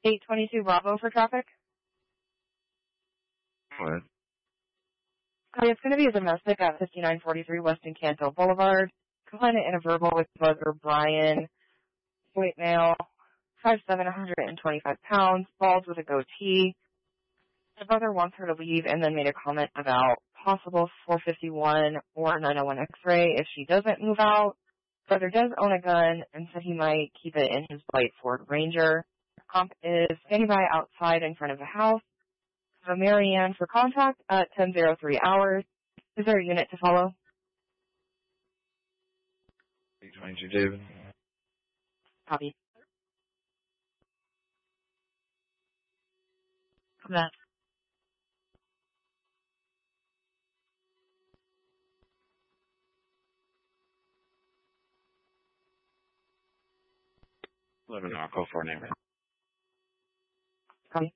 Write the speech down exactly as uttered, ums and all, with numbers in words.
eight twenty-two Bravo for traffic. What? Hi, it's going to be a domestic at fifty-nine forty-three Weston Canto Boulevard. Complainant in a verbal with Buzzer Brian. Weight male, five seven, one hundred twenty-five pounds, bald with a goatee. My brother wants her to leave and then made a comment about possible four fifty-one or nine oh one X-ray if she doesn't move out. Brother does own a gun and said he might keep it in his white Ford Ranger. Comp is standing by outside in front of the house. So Marianne for contact at ten oh three hours. Is there a unit to follow? eight twenty-two David. Copy. Come back. Let me know. I'll call for a neighbor.